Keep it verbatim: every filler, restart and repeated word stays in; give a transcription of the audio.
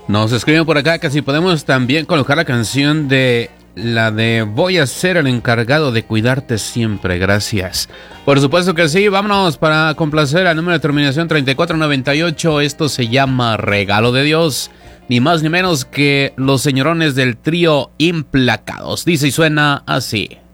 Nos escriben por acá que si podemos también colocar la canción de la de Voy a ser el encargado de cuidarte siempre, gracias. Por supuesto que sí, vámonos para complacer al número de terminación treinta y cuatro noventa y ocho. Esto se llama Regalo de Dios, ni más ni menos que los señorones del trío Implacados. Dice y suena así.